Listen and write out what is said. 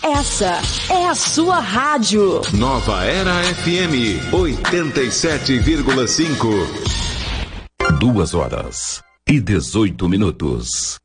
Essa é a sua rádio. Nova Era FM 87,5. 2 horas e 18 minutos.